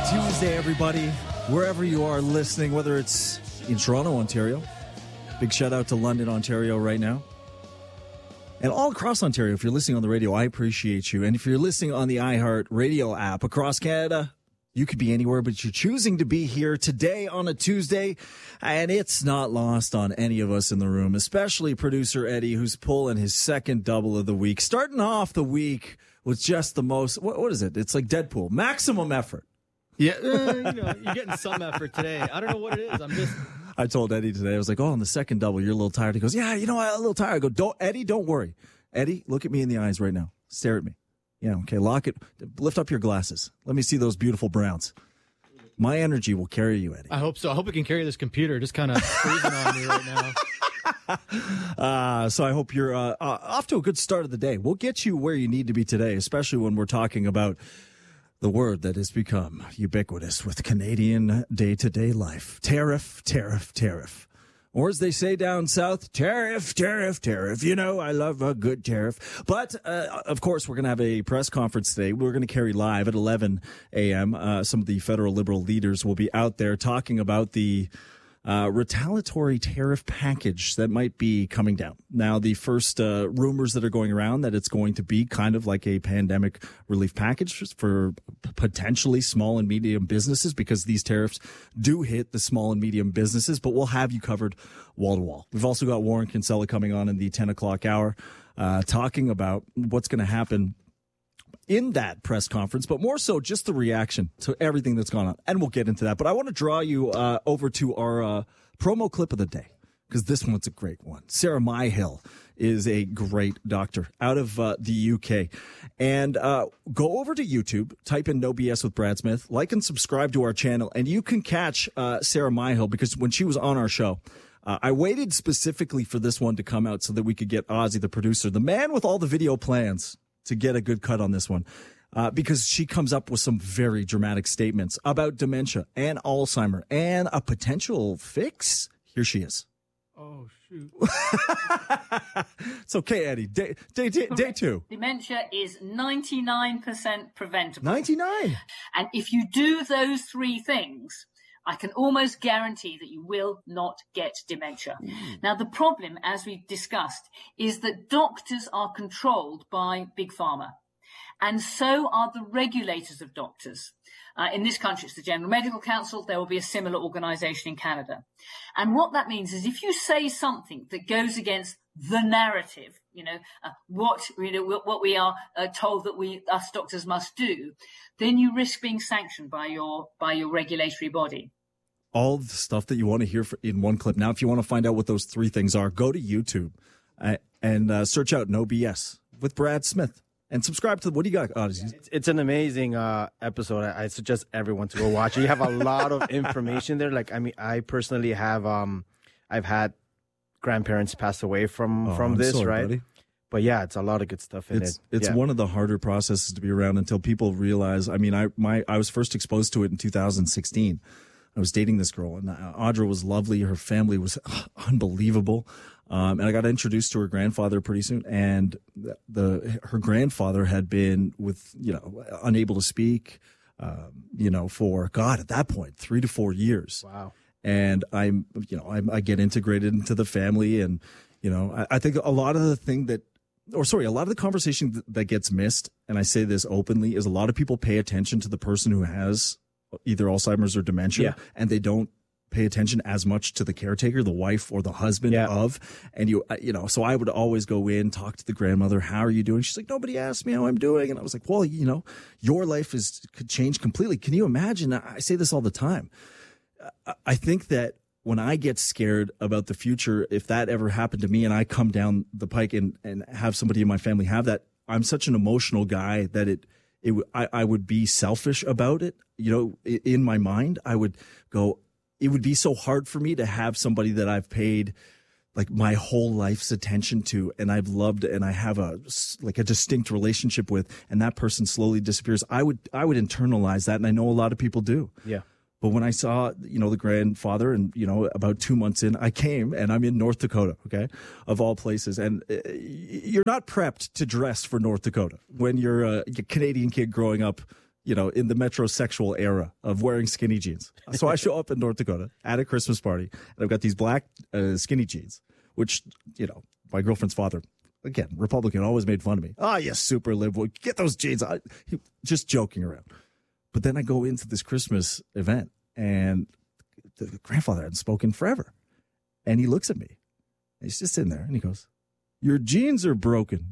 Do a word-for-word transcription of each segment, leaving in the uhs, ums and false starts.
Tuesday, everybody. Wherever you are listening, whether it's in Toronto, Ontario, big shout out to London, Ontario right now. And all across Ontario, if you're listening on the radio, I appreciate you. And if you're listening on the iHeart Radio app across Canada, you could be anywhere, but you're choosing to be here today on a Tuesday. And it's not lost on any of us in the room, especially producer Eddie, who's pulling his second double of the week. Starting off the week with just the most, what, what is it? It's like Deadpool, maximum effort. Yeah, uh, you know, you're getting some effort today. I don't know what it is. I'm just. I told Eddie today, I was like, oh, on the second double, you're a little tired. He goes, yeah, you know, I'm a little tired. I go, don't, Eddie, don't worry. Eddie, look at me in the eyes right now. Stare at me. Yeah, okay, lock it. Lift up your glasses. Let me see those beautiful browns. My energy will carry you, Eddie. I hope so. I hope it can carry this computer. Just kind of freezing on me right now. Uh, so I hope you're uh, uh, off to a good start of the day. We'll get you where you need to be today, especially when we're talking about the word that has become ubiquitous with Canadian day-to-day life. Tariff, tariff, tariff. Or as they say down south, tariff, tariff, tariff. You know, I love a good tariff. But, uh, of course, we're going to have a press conference today. We're going to carry live at eleven a.m. Uh, some of the federal Liberal leaders will be out there talking about the Uh, retaliatory tariff package that might be coming down. Now, the first uh, rumors that are going around that it's going to be kind of like a pandemic relief package for potentially small and medium businesses, because these tariffs do hit the small and medium businesses, but we'll have you covered wall to wall. We've also got Warren Kinsella coming on in the ten o'clock hour, uh, talking about what's going to happen in that press conference, but more so just the reaction to everything that's gone on. And we'll get into that. But I want to draw you uh, over to our uh, promo clip of the day, because this one's a great one. Sarah Myhill is a great doctor out of uh, the U K. And uh, go over to YouTube, type in No B S with Brad Smith, like and subscribe to our channel, and you can catch uh, Sarah Myhill, because when she was on our show, Uh, I waited specifically for this one to come out so that we could get Ozzy, the producer, the man with all the video plans, to get a good cut on this one, uh, because she comes up with some very dramatic statements about dementia and Alzheimer and a potential fix. Here she is. Oh, shoot. It's okay, Eddie. Day, day, day, day two. Dementia is ninety-nine percent preventable. ninety-nine. And if you do those three things, I can almost guarantee that you will not get dementia. Mm. Now, the problem, as we've discussed, is that doctors are controlled by Big Pharma, and so are the regulators of doctors. Uh, in this country, it's the General Medical Council. There will be a similar organisation in Canada. And what that means is if you say something that goes against the narrative, you know, uh, what, you know, what we are uh, told that we, us doctors must do, then you risk being sanctioned by your, by your regulatory body. All the stuff that you want to hear for, in one clip. Now, if you want to find out what those three things are, go to YouTube uh, and uh, search out No B S with Brad Smith and subscribe to, what do you got? Oh, it's, it's an amazing uh, episode. I, I suggest everyone to go watch it. You have a lot of information there. Like, I mean, I personally have, um, I've had grandparents pass away from, oh, from I'm this, sorry, right? Buddy. But yeah, it's a lot of good stuff in it's, it. It's yeah. one of the harder processes to be around until people realize. I mean, I my I was first exposed to it in two thousand sixteen. I was dating this girl, and Audra was lovely. Her family was unbelievable, um, and I got introduced to her grandfather pretty soon. And the, the her grandfather had been with you know unable to speak, um, you know, for God at that point three to four years. Wow. And I'm you know I, I get integrated into the family, and you know I, I think a lot of the thing that. Or sorry, a lot of the conversation that gets missed, and I say this openly, is a lot of people pay attention to the person who has either Alzheimer's or dementia, yeah. and they don't pay attention as much to the caretaker, the wife or the husband yeah. of. And you, you know, so I would always go in, talk to the grandmother. How are you doing? She's like, nobody asked me how I'm doing. And I was like, well, you know, your life is could change completely. Can you imagine? I say this all the time. I think that when I get scared about the future, if that ever happened to me and I come down the pike and, and have somebody in my family have that, I'm such an emotional guy that it, it, I, I would be selfish about it. You know, in my mind, I would go, it would be so hard for me to have somebody that I've paid like my whole life's attention to, and I've loved, and I have a, like a distinct relationship with, and that person slowly disappears. I would, I would internalize that. And I know a lot of people do. Yeah. But when I saw, you know, the grandfather and, you know, about two months in, I came and I'm in North Dakota, okay, of all places. And uh, you're not prepped to dress for North Dakota when you're a, a Canadian kid growing up, you know, in the metrosexual era of wearing skinny jeans. So I show up in North Dakota at a Christmas party, and I've got these black uh, skinny jeans, which, you know, my girlfriend's father, again, Republican, always made fun of me. Oh, you super liberal. Get those jeans. I, he, just joking around. But then I go into this Christmas event, and the grandfather hadn't spoken forever. And he looks at me. He's just sitting there, and he goes, your jeans are broken.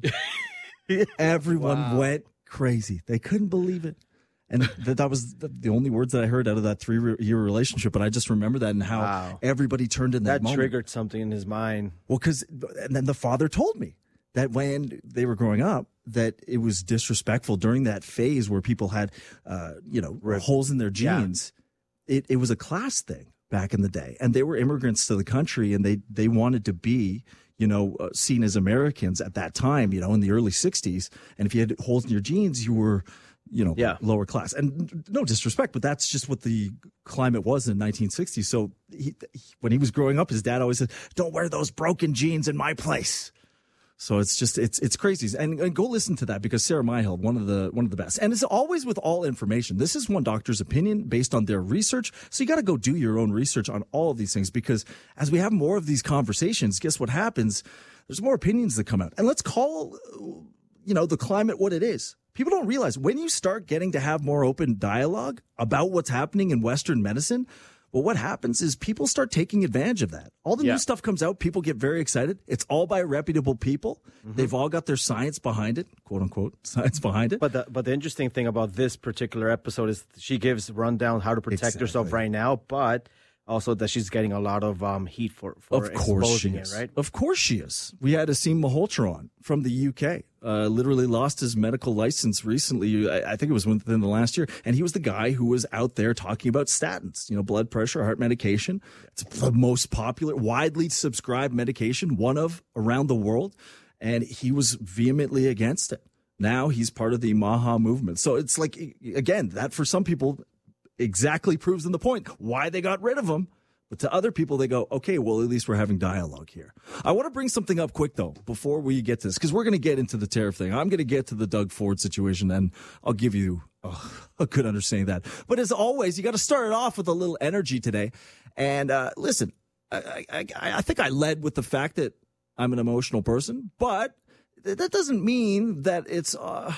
Everyone wow. went crazy. They couldn't believe it. And that, that was the, the only words that I heard out of that three-year relationship. But I just remember that and how wow. everybody turned in that, that moment. That triggered something in his mind. Well, because, and then the father told me that when they were growing up, that it was disrespectful during that phase where people had, uh, you know, Rip. holes in their jeans. Yeah. It, it was a class thing back in the day. And they were immigrants to the country, and they, they wanted to be, you know, uh, seen as Americans at that time, you know, in the early sixties. And if you had holes in your jeans, you were, you know, yeah. lower class. And no disrespect, but that's just what the climate was in nineteen sixty. So he, when he was growing up, his dad always said, don't wear those broken jeans in my place. So it's just, it's it's crazy. And, and go listen to that, because Sarah Myhill, one of the one of the best. And it's always with all information. This is one doctor's opinion based on their research. So you got to go do your own research on all of these things, because as we have more of these conversations, guess what happens? There's more opinions that come out. And let's call, you know, the climate what it is. People don't realize when you start getting to have more open dialogue about what's happening in Western medicine, well, what happens is people start taking advantage of that. All the yeah. new stuff comes out. People get very excited. It's all by reputable people. Mm-hmm. They've all got their science behind it, quote unquote, science behind it. But the, but the interesting thing about this particular episode is she gives rundown how to protect exactly. herself right now, but also that she's getting a lot of um, heat for, for of course exposing she is. it, right? Of course she is. We had Asim Malhotra on from the U K. Uh, literally lost his medical license recently. I, I think it was within the last year. And he was the guy who was out there talking about statins, you know, blood pressure, heart medication. It's the most popular, widely subscribed medication, one of around the world. And he was vehemently against it. Now he's part of the Maha movement. So it's like, again, that for some people exactly proves in the point why they got rid of him. But to other people, they go, okay, well, at least we're having dialogue here. I want to bring something up quick, though, before we get to this, because we're going to get into the tariff thing. I'm going to get to the Doug Ford situation, and I'll give you oh, a good understanding of that. But as always, you got to start it off with a little energy today. And uh, listen, I, I, I think I led with the fact that I'm an emotional person, but that doesn't mean that it's... Uh,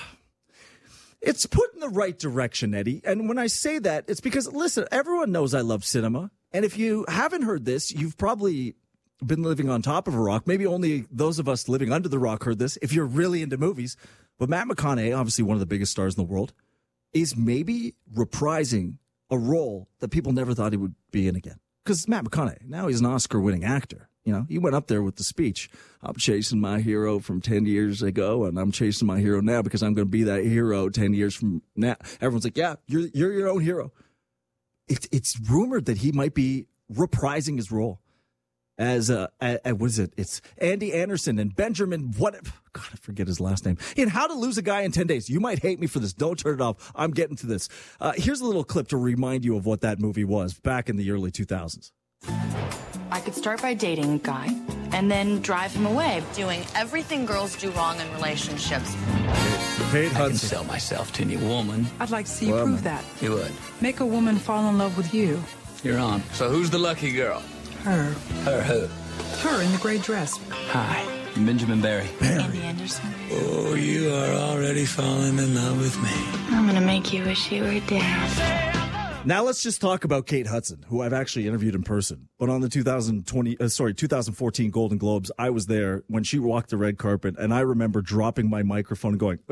It's put in the right direction, Eddie. And when I say that, it's because, listen, everyone knows I love cinema. And if you haven't heard this, you've probably been living on top of a rock. Maybe only those of us living under the rock heard this, if you're really into movies. But Matt McConaughey, obviously one of the biggest stars in the world, is maybe reprising a role that people never thought he would be in again. Because Matt McConaughey, now he's an Oscar-winning actor. You know, he went up there with the speech, I'm chasing my hero from ten years ago, and I'm chasing my hero now because I'm going to be that hero ten years from now. Everyone's like, yeah, you're you're your own hero. It's it's rumored that he might be reprising his role as, uh, a, a, what is it? It's Andy Anderson and Benjamin, what, God, I forget his last name, in How to Lose a Guy in ten days. You might hate me for this. Don't turn it off. I'm getting to this. Uh, here's a little clip to remind you of what that movie was back in the early two thousands. I could start by dating a guy and then drive him away. Doing everything girls do wrong in relationships. Kate Hudson. I can sell myself to any woman. I'd like to see you Well, prove that. You would. Make a woman fall in love with you. You're on. So who's the lucky girl? Her. Her who? Her in the gray dress. Hi, I'm Benjamin Barry. Andy Anderson. Oh, you are already falling in love with me. I'm gonna make you wish you were dead. Now let's just talk about Kate Hudson, who I've actually interviewed in person. But on the two thousand twenty, uh, sorry, two thousand fourteen Golden Globes, I was there when she walked the red carpet, and I remember dropping my microphone and going,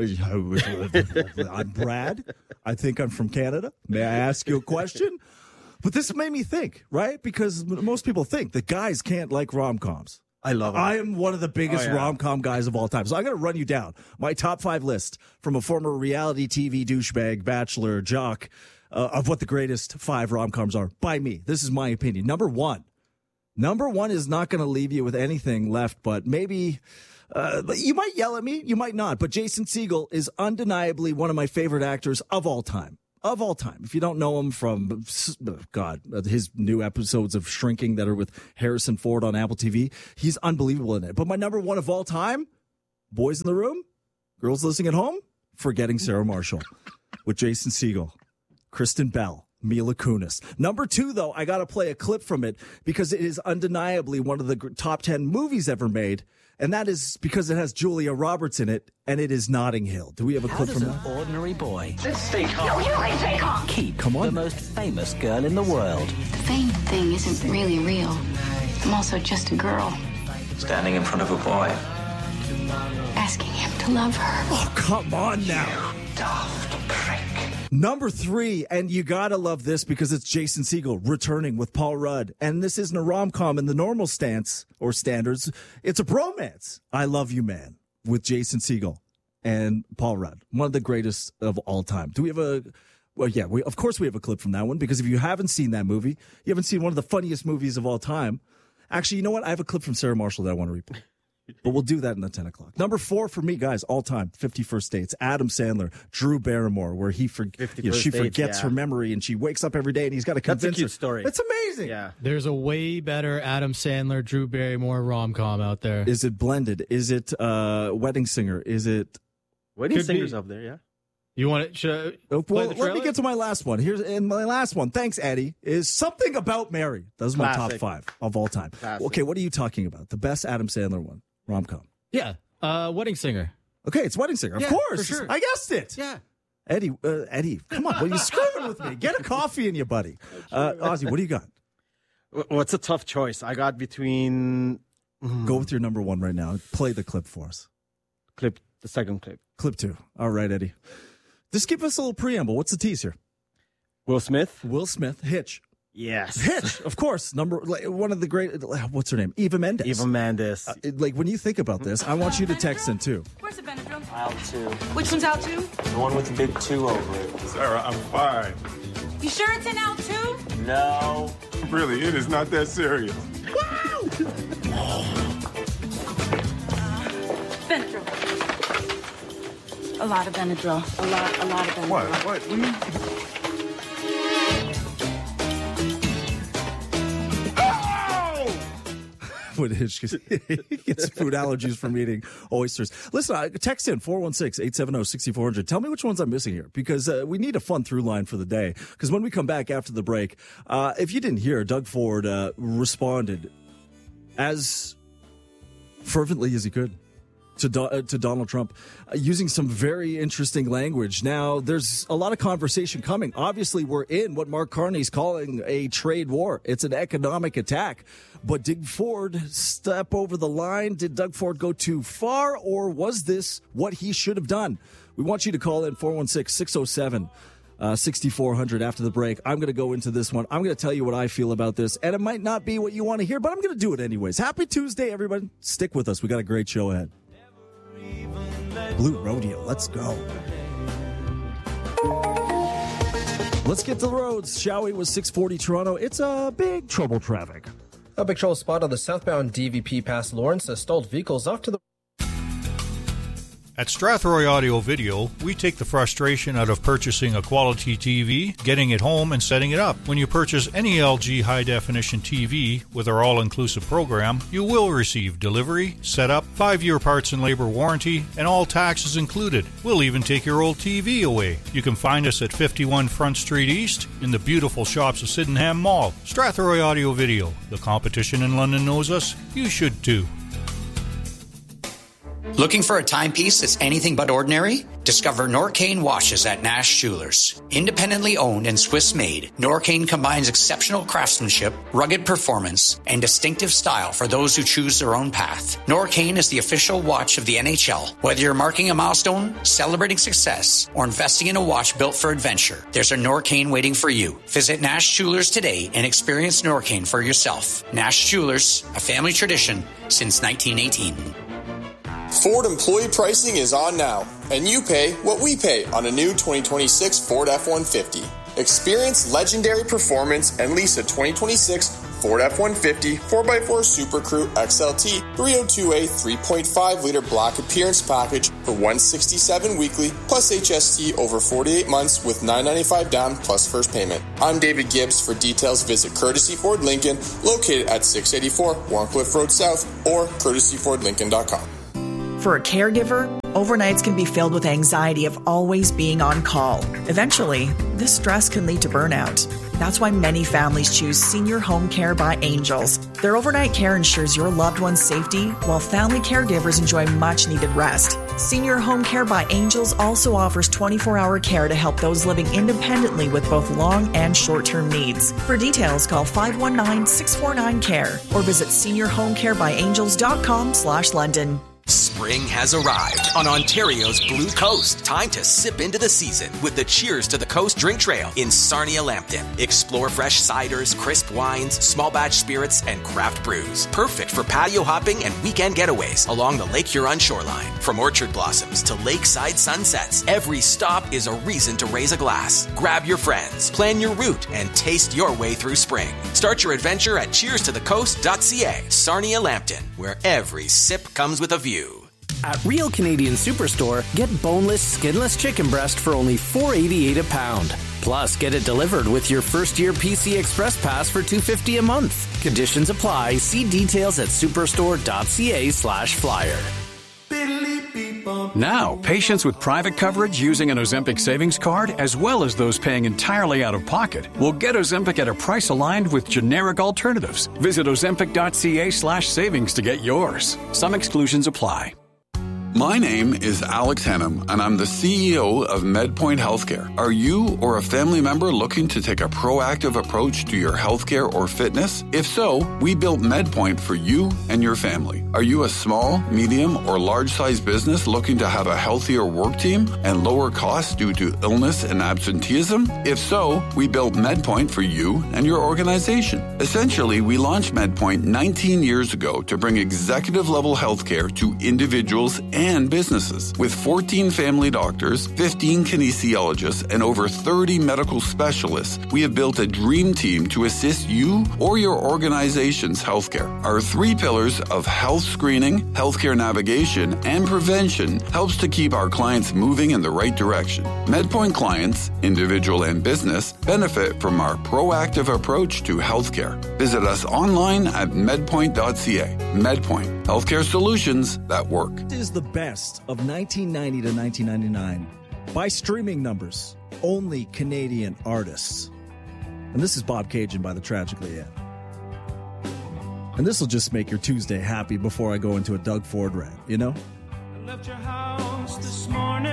I'm Brad. I think I'm from Canada. May I ask you a question? But this made me think, right? Because most people think that guys can't like rom-coms. I love it. I am one of the biggest Oh, yeah. rom-com guys of all time. So I'm going to run you down my top five list from a former reality T V douchebag, bachelor, jock, uh, of what the greatest five rom-coms are by me. This is my opinion. Number one. Number one is not going to leave you with anything left, but maybe uh, you might yell at me. You might not. But Jason Segel is undeniably one of my favorite actors of all time. Of all time. If you don't know him from, God, his new episodes of Shrinking that are with Harrison Ford on Apple T V, he's unbelievable in it. But my number one of all time, boys in the room, girls listening at home, Forgetting Sarah Marshall. with Jason Segel, Kristen Bell, Mila Kunis. Number two, though, I got to play a clip from it because it is undeniably one of the top ten movies ever made. And that is because it has Julia Roberts in it, and it is Notting Hill. Do we have a How clip does from an that? ordinary boy Let's stay calm. No, you ain't stay calm. keep Come on. the most famous girl in the world? The fame thing isn't really real. I'm also just a girl, Standing in front of a boy. asking him to love her. Oh, come on now. Daft prick. Number three, and you gotta love this because it's Jason Segel returning with Paul Rudd. And this isn't a rom-com in the normal stance or standards. It's a bromance. I Love You, Man, with Jason Segel and Paul Rudd. One of the greatest of all time. Do we have a... Well, yeah, we, of course we have a clip from that one because if you haven't seen that movie, you haven't seen one of the funniest movies of all time. Actually, you know what? I have a clip from Sarah Marshall that I want to replay. But we'll do that in the ten o'clock. Number four for me, guys, all time, fifty-first Dates. Adam Sandler, Drew Barrymore, where he for, you know, she Dates, forgets yeah. her memory and she wakes up every day and he's got to That's a convince cute her. story. It's amazing. Yeah. There's a way better Adam Sandler, Drew Barrymore rom-com out there. Is it Blended? Is it uh, Wedding Singer? Is it... Wedding Could Singer's be. up there, yeah. You want it? Should I Oh, play well, the let me trailer? get to my last one. Here's and my last one. Thanks, Eddie. Is Something About Mary. Those are my top Classic. five of all time. Classic. Okay, what are you talking about? The best Adam Sandler one, rom-com. Yeah, uh, Wedding Singer. Okay, it's Wedding Singer. Of Yeah, course. for sure. I guessed it. Yeah. Eddie, uh, Eddie, come on. What are you screwing with me? Get a coffee in you, buddy. Uh, Ozzy, what do you got? Well, it's a tough choice. I got between Go with your number one right now. Play the clip for us. clip, the second clip. Clip two. All right, Eddie. Just give us a little preamble. What's the tease here? Will Smith? Will Smith, Hitch. Yes. Hitch, of course. Number like, one of the great. What's her name? Eva Mendes. Eva Mendes. Uh, like when you think about this, I want you to text in too. Where's the Benadryl? Aisle two. Which one's out two? The one with the big two over it. Sarah, I'm fine. You sure it's in out two? No. Really, it is not that serious. Benadryl. A lot of Benadryl. A lot, a lot of Benadryl. What? What? What do you... When Hitch gets, he gets food allergies from eating oysters. Listen, uh, text in four one six, eight seven zero, six four zero zero. Tell me which ones I'm missing here because uh, we need a fun through line for the day. Because when we come back after the break, uh, if you didn't hear, Doug Ford uh, responded as fervently as he could to Do- uh, to Donald Trump uh, using some very interesting language. Now, there's a lot of conversation coming. Obviously, we're in what Mark Carney's calling a trade war. It's an economic attack. But did Ford step over the line? Did Doug Ford go too far? Or was this what he should have done? We want you to call in four one six, six zero seven, six four zero zero after the break. I'm going to go into this one. I'm going to tell you what I feel about this. And it might not be what you want to hear, but I'm going to do it anyways. Happy Tuesday, everybody. Stick with us. We got a great show ahead. Blue Rodeo. Let's go. Let's get to the roads, shall we, with six forty Toronto. It's a big trouble traffic. A big trouble spot on the southbound D V P past Lawrence. A stalled vehicles off to the... At Strathroy Audio Video, we take the frustration out of purchasing a quality T V, getting it home, and setting it up. When you purchase any L G high-definition T V with our all-inclusive program, you will receive delivery, setup, five-year parts and labor warranty, and all taxes included. We'll even take your old T V away. You can find us at fifty-one Front Street East in the beautiful shops of Sydenham Mall. Strathroy Audio Video. The competition in London knows us. You should too. Looking for a timepiece that's anything but ordinary? Discover Norcane watches at Nash Jewelers. Independently owned and Swiss-made, Norcane combines exceptional craftsmanship, rugged performance, and distinctive style for those who choose their own path. Norcane is the official watch of the N H L. Whether you're marking a milestone, celebrating success, or investing in a watch built for adventure, there's a Norcane waiting for you. Visit Nash Jewelers today and experience Norcane for yourself. Nash Jewelers, a family tradition since nineteen eighteen. Ford employee pricing is on now, and you pay what we pay on a new twenty twenty-six Ford F one fifty. Experience legendary performance and lease a twenty twenty-six Ford F one fifty four by four Super Crew X L T three oh two A three point five liter black appearance package for one hundred sixty-seven dollars weekly plus H S T over forty-eight months with nine hundred ninety-five dollars down plus first payment. I'm David Gibbs. For details, visit Courtesy Ford Lincoln, located at six eighty-four Warncliffe Road South, or courtesy ford lincoln dot com. For a caregiver, Overnights can be filled with anxiety of always being on call. Eventually, this stress can lead to burnout. That's why many families choose Senior Home Care by Angels. Their overnight care ensures your loved one's safety, while family caregivers enjoy much-needed rest. Senior Home Care by Angels also offers twenty-four hour care to help those living independently with both long and short-term needs. For details, call five one nine, six four nine, C A R E or visit senior home care by angels dot com slash London. Spring has arrived on Ontario's Blue Coast. Time to sip into the season with the Cheers to the Coast drink trail in Sarnia Lambton. Explore fresh ciders, crisp wines, small batch spirits, and craft brews. Perfect for patio hopping and weekend getaways along the Lake Huron shoreline. From orchard blossoms to lakeside sunsets, every stop is a reason to raise a glass. Grab your friends, plan your route, and taste your way through spring. Start your adventure at cheers to the coast dot c a. Sarnia Lambton, where every sip comes with a view. At Real Canadian Superstore, get boneless, skinless chicken breast for only four dollars and eighty-eight cents a pound. Plus, get it delivered with your first-year P C Express Pass for two dollars and fifty cents a month. Conditions apply. See details at superstore dot c a slash flyer. Now, patients with private coverage using an Ozempic savings card, as well as those paying entirely out of pocket, will get Ozempic at a price aligned with generic alternatives. Visit ozempic dot c a slash savings to get yours. Some exclusions apply. My name is Alex Hennum, and I'm the C E O of MedPoint Healthcare. Are you or a family member looking to take a proactive approach to your healthcare or fitness? If so, we built MedPoint for you and your family. Are you a small, medium, or large-sized business looking to have a healthier work team and lower costs due to illness and absenteeism? If so, we built MedPoint for you and your organization. Essentially, we launched MedPoint nineteen years ago to bring executive-level healthcare to individuals and and businesses. With fourteen family doctors, fifteen kinesiologists, and over thirty medical specialists, we have built a dream team to assist you or your organization's healthcare. Our three pillars of health screening, healthcare navigation, and prevention helps to keep our clients moving in the right direction. MedPoint clients, individual and business, benefit from our proactive approach to healthcare. Visit us online at medpoint dot c a. MedPoint, healthcare solutions that work. This is the best of nineteen ninety to nineteen ninety-nine by streaming numbers. Only Canadian artists. And this is Bob Cajun by the Tragically Ed. And this will just make your Tuesday happy before I go into a Doug Ford rant, you know? I left your house this morning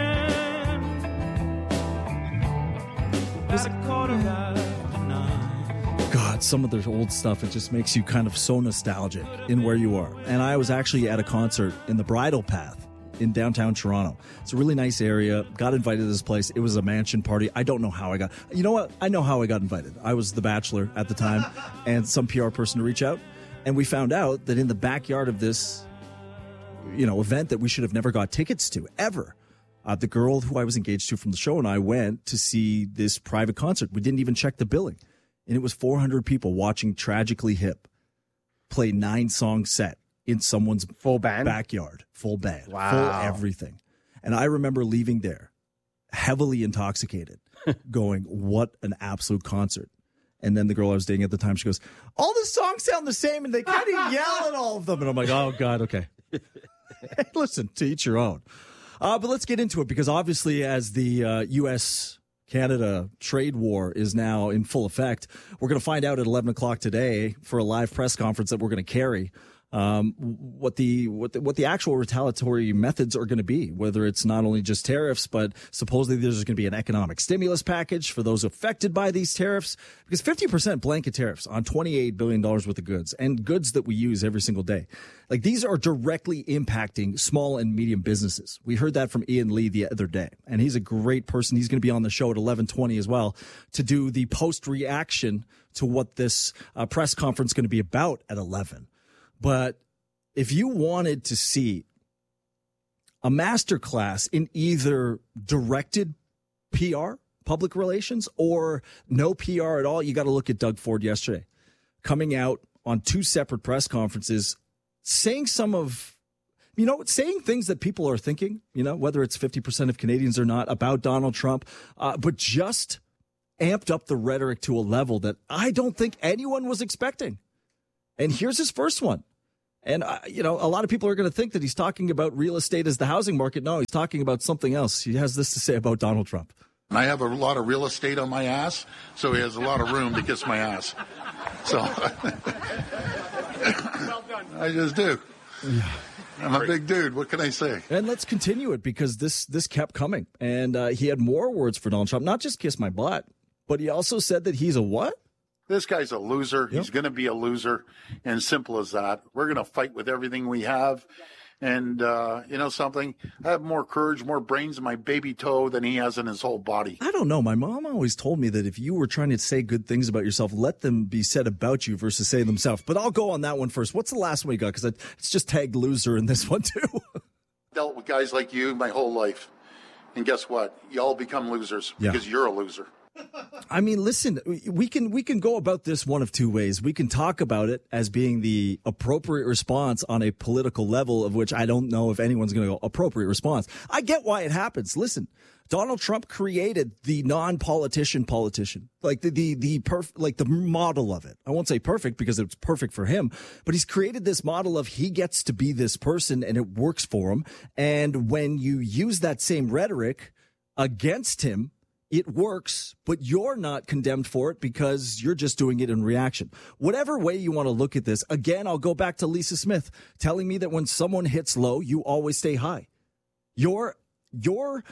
at a quarter after nine. God, some of their old stuff, it just makes you kind of so nostalgic in where you are. And I was actually at a concert in the Bridle Path in downtown Toronto. It's a really nice area. Got invited to this place. It was a mansion party. I don't know how I got... You know what? I know how I got invited. I was the bachelor at the time and some P R person to reach out. And we found out that in the backyard of this, you know, event that we should have never got tickets to, ever, uh, the girl who I was engaged to from the show and I went to see this private concert. We didn't even check the billing. And it was four hundred people watching Tragically Hip play nine-song set in someone's full band backyard, full band, wow. full everything. And I remember leaving there heavily intoxicated, going, what an absolute concert. And then the girl I was dating at the time, she goes, all the songs sound the same, and they kind of yell at all of them. And I'm like, oh, God, okay. Listen, to each your own. Uh, but let's get into it, because obviously as the uh, U S Canada trade war is now in full effect, we're going to find out at eleven o'clock today for a live press conference that we're going to carry um, what the what the, what the actual retaliatory methods are going to be, whether it's not only just tariffs, but supposedly there's going to be an economic stimulus package for those affected by these tariffs, because fifty percent blanket tariffs on twenty-eight billion dollars worth of goods and goods that we use every single day. Like, these are directly impacting small and medium businesses. We heard that from Ian Lee the other day, and he's a great person. He's going to be on the show at eleven twenty as well to do the post reaction to what this uh, press conference is going to be about at eleven. But if you wanted to see a masterclass in either directed P R, public relations, or no P R at all, you got to look at Doug Ford yesterday, coming out on two separate press conferences, saying some of, you know, saying things that people are thinking, you know, whether it's fifty percent of Canadians or not, about Donald Trump, uh, but just amped up the rhetoric to a level that I don't think anyone was expecting. And here's his first one. And, uh, you know, a lot of people are going to think that he's talking about real estate as the housing market. No, he's talking about something else. He has this to say about Donald Trump. And I have a lot of real estate on my ass, so he has a lot of room to kiss my ass. So I just do. Yeah. I'm a big dude. What can I say? And let's continue it because this this kept coming. And uh, he had more words for Donald Trump, not just kiss my butt, but he also said that he's a what? This guy's a loser. Yep. He's going to be a loser. And simple as that. We're going to fight with everything we have. And, uh, you know something? I have more courage, more brains in my baby toe than he has in his whole body. I don't know. My mom always told me that if you were trying to say good things about yourself, let them be said about you versus say themselves. But I'll go on that one first. What's the last one you got? Because it's just tagged loser in this one, too. Dealt with guys like you my whole life. And guess what? You all become losers yeah. because you're a loser. I mean, listen, we can we can go about this one of two ways. We can talk about it as being the appropriate response on a political level, of which I don't know if anyone's going to go appropriate response. I get why it happens. Listen, Donald Trump created the non-politician politician, like the the the perf- like the model of it. I won't say perfect because it's perfect for him, but he's created this model of he gets to be this person and it works for him. And when you use that same rhetoric against him, it works, but you're not condemned for it because you're just doing it in reaction. Whatever way you want to look at this, again, I'll go back to Lisa Smith telling me that when someone hits low, you always stay high. Your, your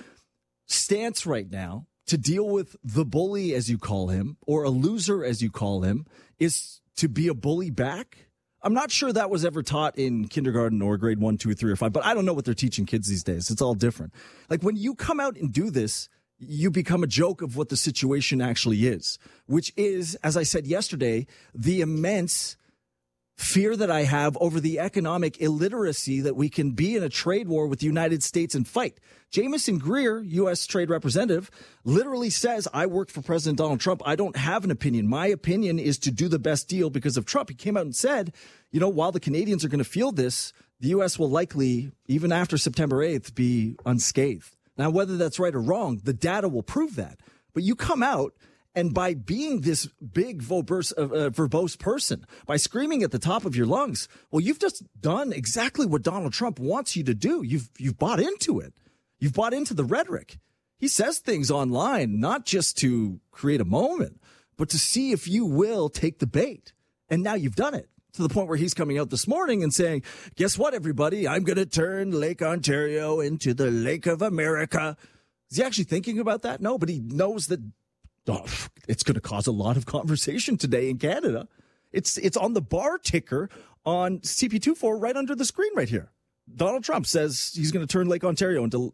stance right now to deal with the bully, as you call him, or a loser, as you call him, is to be a bully back. I'm not sure that was ever taught in kindergarten or grade one, two, three, or five, but I don't know what they're teaching kids these days. It's all different. Like when you come out and do this, you become a joke of what the situation actually is, which is, as I said yesterday, the immense fear that I have over the economic illiteracy that we can be in a trade war with the United States and fight. Jamieson Greer, U S Trade Representative, literally says, I work for President Donald Trump. I don't have an opinion. My opinion is to do the best deal because of Trump. He came out and said, you know, while the Canadians are going to feel this, the U S will likely, even after September eighth, be unscathed. Now, whether that's right or wrong, the data will prove that. But you come out, and by being this big verbose, uh, verbose person, by screaming at the top of your lungs, well, you've just done exactly what Donald Trump wants you to do. You've you've bought into it. You've bought into the rhetoric. He says things online, not just to create a moment, but to see if you will take the bait. And now you've done it. To the point where he's coming out this morning and saying, guess what, everybody? I'm going to turn Lake Ontario into the Lake of America. Is he actually thinking about that? No, but he knows that oh, it's going to cause a lot of conversation today in Canada. It's it's on the bar ticker on C P twenty-four right under the screen right here. Donald Trump says he's going to turn Lake Ontario into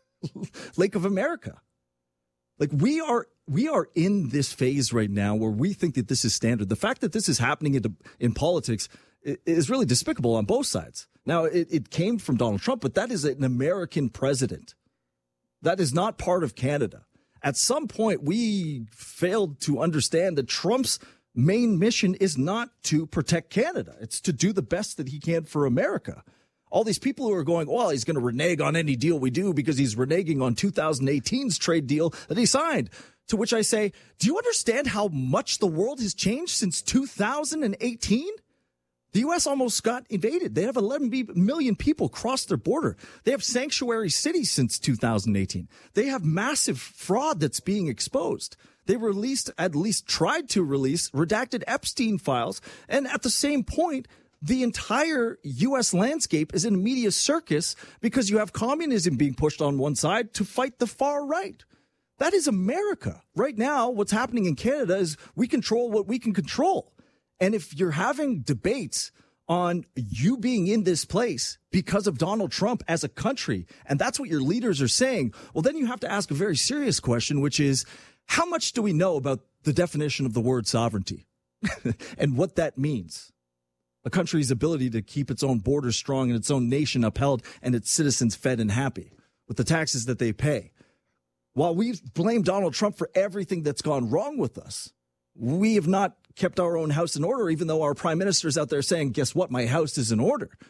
Lake of America. Like we are, we are in this phase right now where we think that this is standard. The fact that this is happening in, in politics is really despicable on both sides. Now, it, it came from Donald Trump, but that is an American president. That is not part of Canada. At some point, we failed to understand that Trump's main mission is not to protect Canada. It's to do the best that he can for America. All these people who are going, well, he's going to renege on any deal we do because he's reneging on two thousand eighteen's trade deal that he signed. To which I say, do you understand how much the world has changed since two thousand eighteen? The U S almost got invaded. They have eleven million people cross their border. They have sanctuary cities since two thousand eighteen. They have massive fraud that's being exposed. They released, at least tried to release, redacted Epstein files. And at the same point, the entire U S landscape is in a media circus because you have communism being pushed on one side to fight the far right. That is America. Right now, what's happening in Canada is we control what we can control. And if you're having debates on you being in this place because of Donald Trump as a country, and that's what your leaders are saying, well, then you have to ask a very serious question, which is, how much do we know about the definition of the word sovereignty and what that means? A country's ability to keep its own borders strong and its own nation upheld and its citizens fed and happy with the taxes that they pay. While we blame Donald Trump for everything that's gone wrong with us, we have not kept our own house in order, even though our prime minister is out there saying, guess what? My house is in order.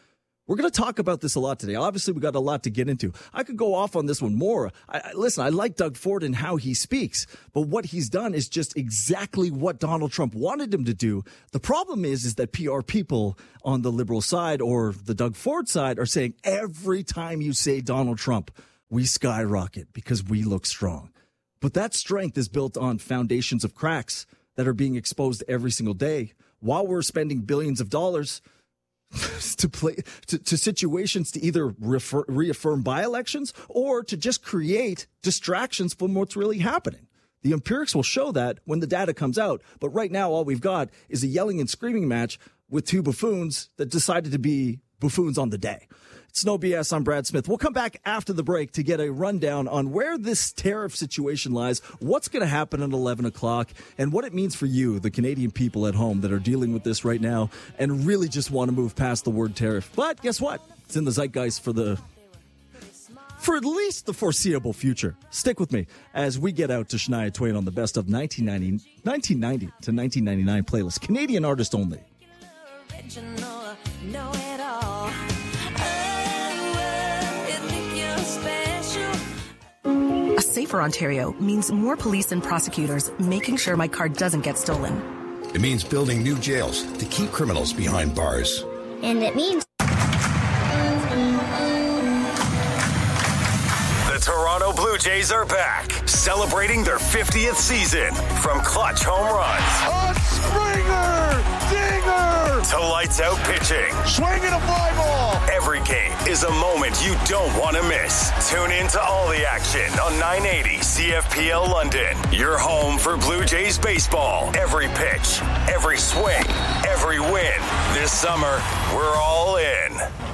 We're going to talk about this a lot today. Obviously, we got a lot to get into. I could go off on this one more. I, I, listen, I like Doug Ford and how he speaks, but what he's done is just exactly what Donald Trump wanted him to do. The problem is, is that P R people on the liberal side or the Doug Ford side are saying every time you say Donald Trump, we skyrocket because we look strong. But that strength is built on foundations of cracks that are being exposed every single day while we're spending billions of dollars to play to, to situations to either refer, reaffirm by-elections or to just create distractions from what's really happening. The empirics will show that when the data comes out. But right now, all we've got is a yelling and screaming match with two buffoons that decided to be buffoons on the day. It's No B S. I'm Brad Smith. We'll come back after the break to get a rundown on where this tariff situation lies, what's going to happen at eleven o'clock, and what it means for you, the Canadian people at home that are dealing with this right now and really just want to move past the word tariff. But guess what? It's in the zeitgeist for the for at least the foreseeable future. Stick with me as we get out to Shania Twain on the best of nineteen ninety, nineteen ninety to nineteen ninety-nine playlist. Canadian artist only. A safer Ontario means more police and prosecutors making sure my car doesn't get stolen. It means building new jails to keep criminals behind bars. And it means the Toronto Blue Jays are back, celebrating their fiftieth season. From clutch home runs, a Springer dinger, to lights out pitching, swinging a fly ball. Every game is a moment you don't want to miss. Tune in to all the action on nine eighty C F P L London. Your home for Blue Jays baseball. Every pitch, every swing, every win. This summer, we're all in.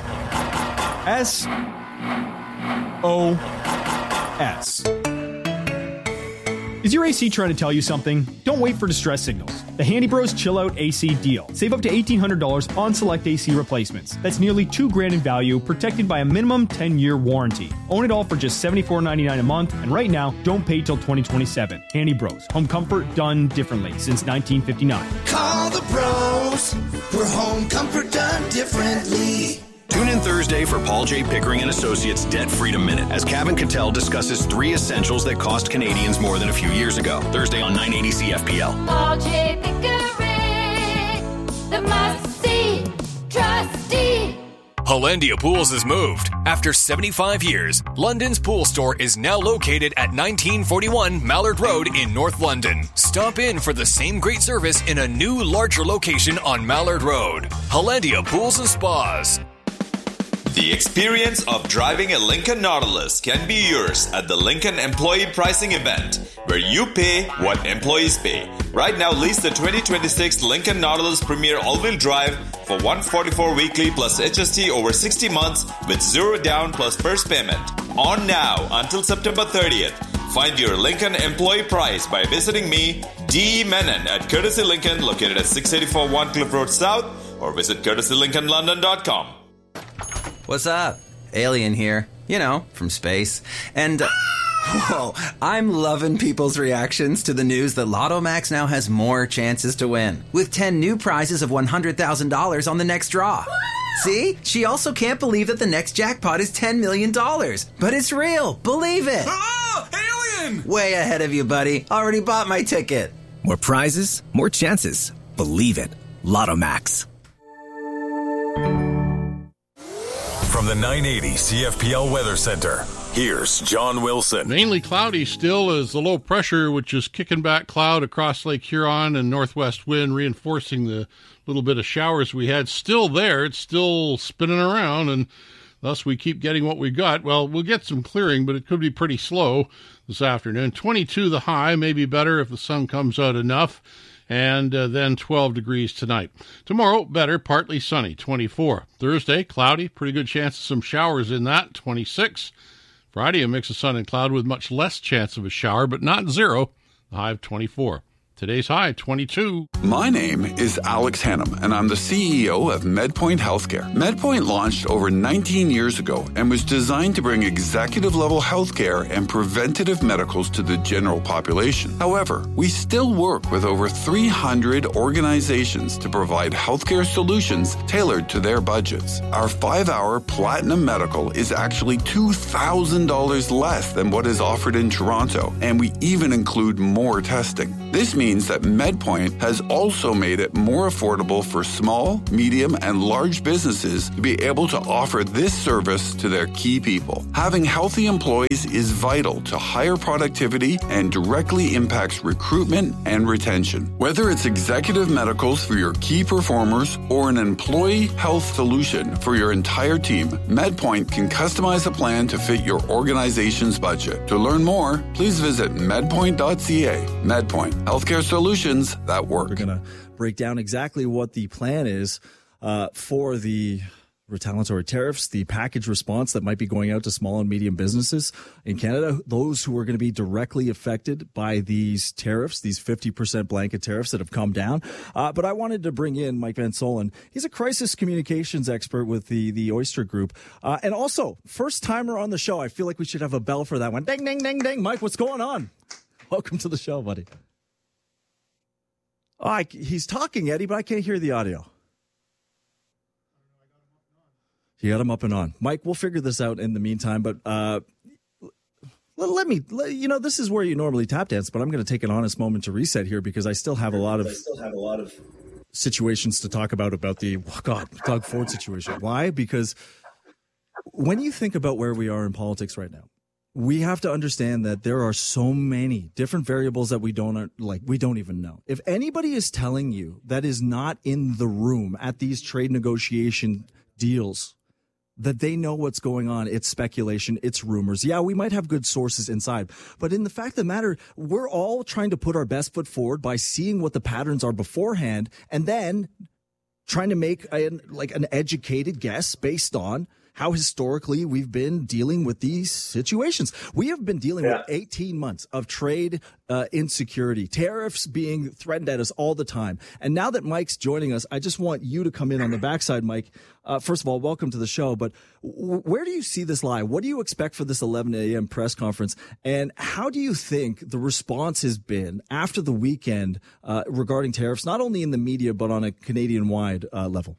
S O S. Is your A C trying to tell you something? Don't wait for distress signals. The Handy Bros Chill Out A C deal. Save up to eighteen hundred dollars on select A C replacements. That's nearly two grand in value, protected by a minimum ten-year warranty. Own it all for just seventy-four ninety-nine a month, and right now, don't pay till twenty twenty-seven. Handy Bros. Home comfort done differently since nineteen fifty-nine. Call the pros for home comfort done differently. Tune in Thursday for Paul J. Pickering and Associates Debt Freedom Minute as Kevin Cattell discusses three essentials that cost Canadians more than a few years ago. Thursday on nine eighty C F P L. Paul J. Pickering, the must-see trustee. Hollandia Pools has moved. After seventy-five years, London's pool store is now located at nineteen forty-one Mallard Road in North London. Stop in for the same great service in a new, larger location on Mallard Road. Hollandia Pools and Spas. The experience of driving a Lincoln Nautilus can be yours at the Lincoln Employee Pricing Event, where you pay what employees pay. Right now, lease the twenty twenty-six Lincoln Nautilus Premier All-Wheel Drive for one hundred forty-four dollars weekly plus H S T over sixty months with zero down plus first payment. On now until September thirtieth. Find your Lincoln employee price by visiting me, D E. Menon, at Courtesy Lincoln, located at six eighty-four One Cliff Road South, or visit courtesy lincoln london dot com. What's up? Alien here. You know, from space. And, uh, whoa, I'm loving people's reactions to the news that Lotto Max now has more chances to win, with ten new prizes of one hundred thousand dollars on the next draw. See? She also can't believe that the next jackpot is ten million dollars. But it's real. Believe it. Oh, alien! Way ahead of you, buddy. Already bought my ticket. More prizes, more chances. Believe it. Lotto Max. From the nine eighty C F P L Weather Center, here's John Wilson. Mainly cloudy still as the low pressure, which is kicking back cloud across Lake Huron and northwest wind, reinforcing the little bit of showers we had. Still there. It's still spinning around, and thus we keep getting what we got. Well, we'll get some clearing, but it could be pretty slow this afternoon. twenty-two the high, maybe better if the sun comes out enough. And uh, then twelve degrees tonight. Tomorrow, better, partly sunny, twenty-four. Thursday, cloudy, pretty good chance of some showers in that, twenty-six. Friday, a mix of sun and cloud with much less chance of a shower, but not zero, the high of twenty-four. Today's high, twenty-two. My name is Alex Hannum, and I'm the C E O of MedPoint Healthcare. MedPoint launched over nineteen years ago and was designed to bring executive-level healthcare and preventative medicals to the general population. However, we still work with over three hundred organizations to provide healthcare solutions tailored to their budgets. Our five-hour Platinum Medical is actually two thousand dollars less than what is offered in Toronto, and we even include more testing. This means means that MedPoint has also made it more affordable for small, medium, and large businesses to be able to offer this service to their key people. Having healthy employees is vital to higher productivity and directly impacts recruitment and retention. Whether it's executive medicals for your key performers or an employee health solution for your entire team, MedPoint can customize a plan to fit your organization's budget. To learn more, please visit medpoint dot c a. MedPoint, healthcare solutions that work. We're going to break down exactly what the plan is uh, for the retaliatory tariffs, the package response that might be going out to small and medium businesses in Canada, those who are going to be directly affected by these tariffs, these fifty percent blanket tariffs that have come down. Uh, but I wanted to bring in Mike Van Soelen. He's a crisis communications expert with the, the Oyster Group. Uh, and also, first timer on the show. I feel like we should have a bell for that one. Ding, ding, ding, ding. Mike, what's going on? Welcome to the show, buddy. Oh, I, he's talking, Eddie, but I can't hear the audio. You got him up and on. Mike, we'll figure this out in the meantime, but uh, let, let me, let, you know, this is where you normally tap dance, but I'm going to take an honest moment to reset here because I still have a lot of, I still have a lot of situations to talk about, about the, oh God, Doug Ford situation. Why? Because when you think about where we are in politics right now, we have to understand that there are so many different variables that we don't like. We don't even know. If anybody is telling you that is not in the room at these trade negotiation deals, that they know what's going on, it's speculation, it's rumors. Yeah, we might have good sources inside, but in the fact of the matter, we're all trying to put our best foot forward by seeing what the patterns are beforehand and then trying to make a, like an educated guess based on how historically we've been dealing with these situations. We have been dealing yeah. with eighteen months of trade uh, insecurity, tariffs being threatened at us all the time. And now that Mike's joining us, I just want you to come in on the backside, Mike. Uh, first of all, welcome to the show. But w- where do you see this lie? What do you expect for this eleven a.m. press conference? And how do you think the response has been after the weekend uh, regarding tariffs, not only in the media, but on a Canadian-wide uh, level?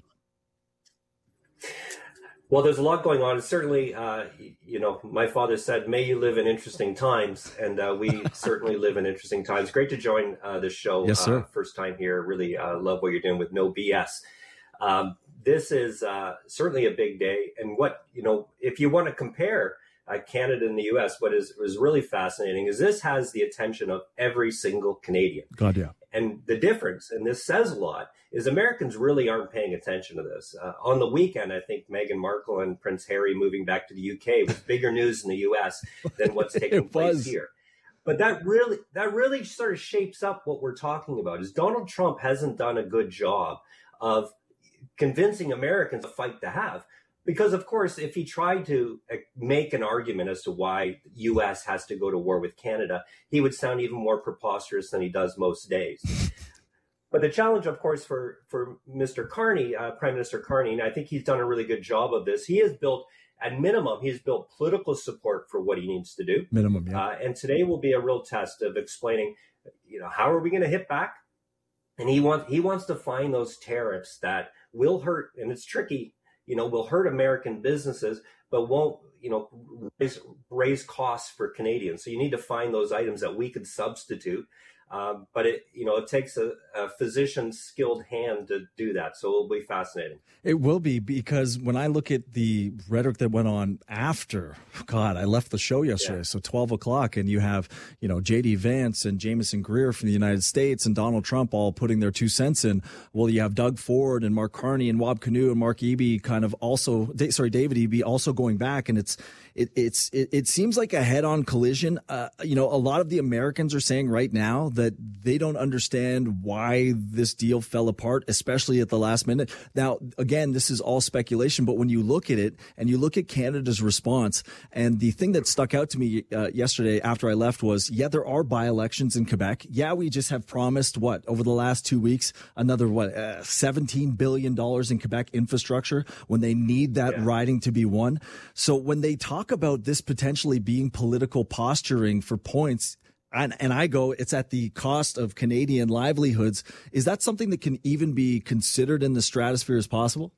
Well, there's a lot going on. Certainly, uh, you know, my father said, may you live in interesting times. And uh, we certainly live in interesting times. Great to join uh, this show. Yes, sir. Uh, first time here. Really uh, love what you're doing with No B S. Um, this is uh, certainly a big day. And what, you know, if you want to compare uh, Canada and the U S, what is, is really fascinating is this has the attention of every single Canadian. God, yeah. And the difference, and this says a lot, is Americans really aren't paying attention to this. Uh, on the weekend, I think Meghan Markle and Prince Harry moving back to the U K was bigger news in the U S than what's taking place here. But that really, that really sort of shapes up what we're talking about. Is Donald Trump hasn't done a good job of convincing Americans a fight to have. Because, of course, if he tried to make an argument as to why the U S has to go to war with Canada, he would sound even more preposterous than he does most days. But the challenge, of course, for, for Mister Carney, uh, Prime Minister Carney, and I think he's done a really good job of this, he has built, at minimum, he's built political support for what he needs to do. Minimum, yeah. Uh, and today will be a real test of explaining, you know, how are we going to hit back? And he wants he wants to find those tariffs that will hurt, and it's tricky, you know, will hurt American businesses, but won't, you know, raise, raise costs for Canadians. So you need to find those items that we could substitute. Um, but it, you know, it takes a, a physician's skilled hand to do that. So it'll be fascinating. It will be, because when I look at the rhetoric that went on after, God, I left the show yesterday, yeah. so twelve o'clock, and you have, you know, J D Vance and Jameson Greer from the United States and Donald Trump all putting their two cents in. Well, you have Doug Ford and Mark Carney and Wab Kinew and Mark Eby kind of also, sorry, David Eby also going back, and it's, it, it's, it, it seems like a head-on collision. Uh, you know, a lot of the Americans are saying right now that they don't understand why this deal fell apart, especially at the last minute. Now, again, this is all speculation, but when you look at it and you look at Canada's response, and the thing that stuck out to me uh, yesterday after I left was, yeah, there are by-elections in Quebec. Yeah, we just have promised, what, over the last two weeks, another, what, uh, seventeen billion dollars in Quebec infrastructure when they need that yeah. riding to be won. So when they talk about this potentially being political posturing for points, and, and I go, it's at the cost of Canadian livelihoods. Is that something that can even be considered in the stratosphere as possible?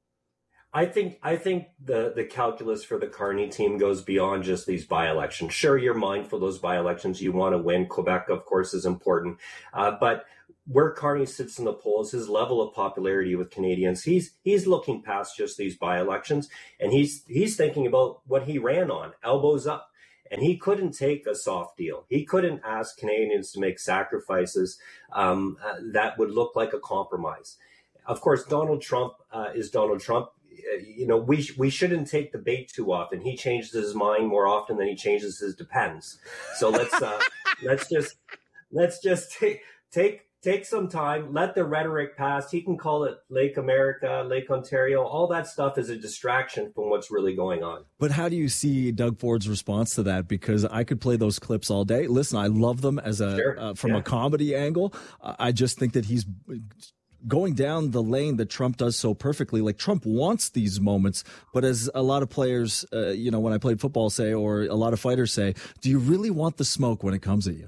I think I think the, the calculus for the Carney team goes beyond just these by-elections. Sure, you're mindful of those by-elections. You want to win. Quebec, of course, is important. Uh, but where Carney sits in the polls, his level of popularity with Canadians, he's he's looking past just these by-elections, and he's he's thinking about what he ran on, elbows up. And he couldn't take a soft deal. He couldn't ask Canadians to make sacrifices um, uh, that would look like a compromise. Of course, Donald Trump uh, is Donald Trump. Uh, you know, we sh- we shouldn't take the bait too often. He changes his mind more often than he changes his depends. So let's uh, let's just let's just take take. Take some time, let the rhetoric pass. He can call it Lake America, Lake Ontario. All that stuff is a distraction from what's really going on. But how do you see Doug Ford's response to that? Because I could play those clips all day. Listen, I love them as a sure. uh, from yeah. a comedy angle. Uh, I just think that he's going down the lane that Trump does so perfectly. Like, Trump wants these moments, but as a lot of players, uh, you know, when I played football say, or a lot of fighters say, do you really want the smoke when it comes at you?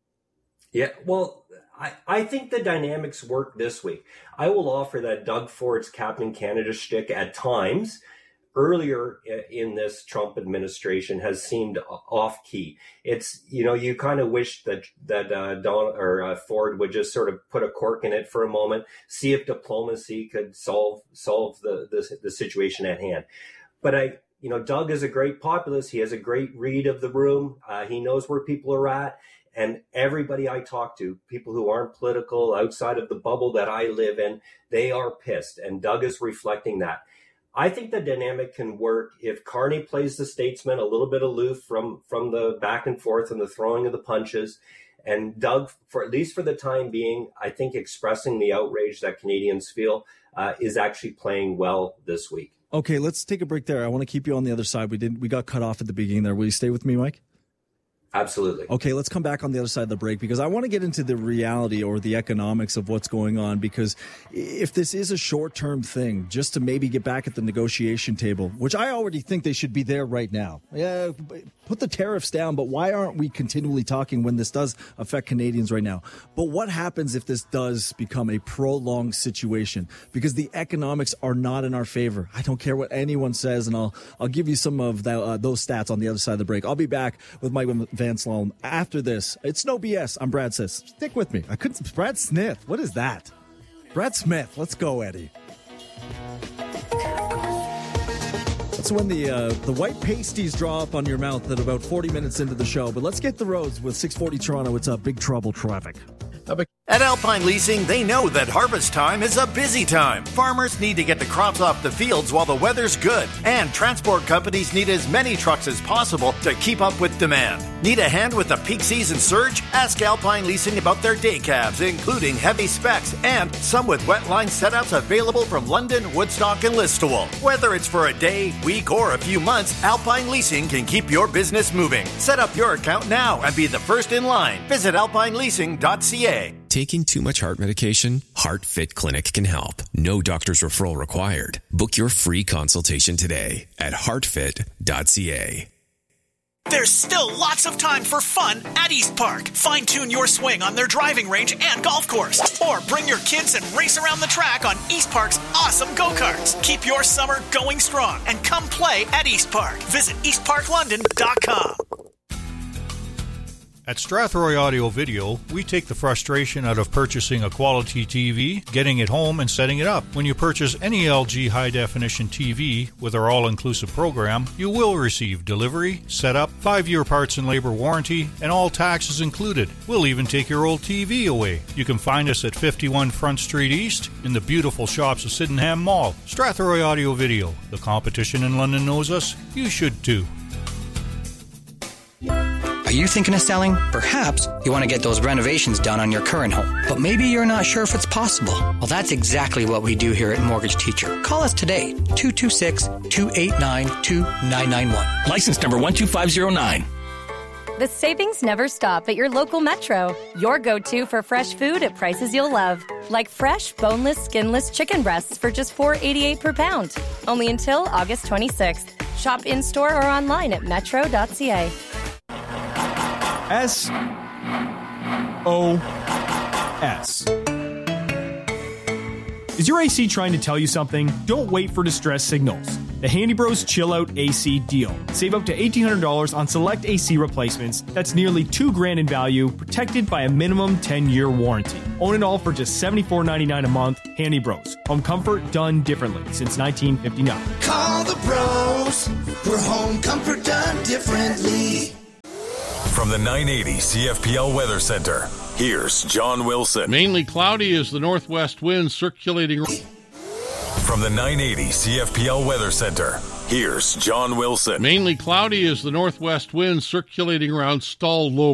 Yeah, well, I, I think the dynamics work this week. I will offer that Doug Ford's Captain Canada shtick at times earlier in this Trump administration has seemed off key. It's, you know, you kind of wish that that uh, Don or uh, Ford would just sort of put a cork in it for a moment, see if diplomacy could solve solve the the, the situation at hand. But I, you know, Doug is a great populist. He has a great read of the room. Uh, he knows where people are at. And everybody I talk to, people who aren't political, outside of the bubble that I live in, they are pissed. And Doug is reflecting that. I think the dynamic can work if Carney plays the statesman a little bit aloof from, from the back and forth and the throwing of the punches. And Doug, for at least for the time being, I think expressing the outrage that Canadians feel uh, is actually playing well this week. Okay, let's take a break there. I want to keep you on the other side. We didn't. We got cut off at the beginning there. Will you stay with me, Mike? Absolutely. Okay, let's come back on the other side of the break, because I want to get into the reality or the economics of what's going on, because if this is a short-term thing, just to maybe get back at the negotiation table, which I already think they should be there right now. Yeah, put the tariffs down, but why aren't we continually talking when this does affect Canadians right now? But what happens if this does become a prolonged situation? Because the economics are not in our favor. I don't care what anyone says, and I'll I'll give you some of the, uh, those stats on the other side of the break. I'll be back with Mike Van Sloan after this. It's no B S. I'm Brad Smith. Stick with me. I couldn't. Brad Smith. What is that? Brad Smith. Let's go, Eddie. That's when the uh, the white pasties draw up on your mouth at about forty minutes into the show. But let's get the roads with six forty Toronto. It's a big trouble traffic. At Alpine Leasing, they know that harvest time is a busy time. Farmers need to get the crops off the fields while the weather's good. And transport companies need as many trucks as possible to keep up with demand. Need a hand with the peak season surge? Ask Alpine Leasing about their day cabs, including heavy specs and some with wetline setups available from London, Woodstock, and Listowel. Whether it's for a day, week, or a few months, Alpine Leasing can keep your business moving. Set up your account now and be the first in line. Visit alpine leasing dot c a. Taking too much heart medication? HeartFit Clinic can help. No doctor's referral required. Book your free consultation today at heart fit dot c a. There's still lots of time for fun at East Park. Fine-tune your swing on their driving range and golf course. Or bring your kids and race around the track on East Park's awesome go-karts. Keep your summer going strong and come play at East Park. Visit east park london dot com. At Strathroy Audio Video, we take the frustration out of purchasing a quality T V, getting it home, and setting it up. When you purchase any L G high-definition T V with our all-inclusive program, you will receive delivery, setup, five-year parts and labor warranty, and all taxes included. We'll even take your old T V away. You can find us at fifty-one Front Street East in the beautiful shops of Sydenham Mall. Strathroy Audio Video. The competition in London knows us. You should too. Are you thinking of selling? Perhaps you want to get those renovations done on your current home, but maybe you're not sure if it's possible. Well, that's exactly what we do here at Mortgage Teacher. Call us today, two two six, two eight nine, two nine nine one. License number one two five zero nine. The savings never stop at your local Metro. Your go-to for fresh food at prices you'll love. Like fresh, boneless, skinless chicken breasts for just four dollars and eighty-eight cents per pound. Only until August twenty-sixth. Shop in-store or online at metro dot c a. S O S. Is your A C trying to tell you something? Don't wait for distress signals. The Handy Bros Chill Out A C deal. Save up to eighteen hundred dollars on select A C replacements. That's nearly two grand in value, protected by a minimum ten-year warranty. Own it all for just seventy-four ninety-nine a month. Handy Bros. Home comfort done differently since nineteen fifty-nine. Call the pros for home comfort done differently. From the nine eighty C F P L Weather Center, here's John Wilson. Mainly cloudy as the northwest wind circulating. From the nine eighty C F P L Weather Center, here's John Wilson. Mainly cloudy as the northwest wind circulating around stalled low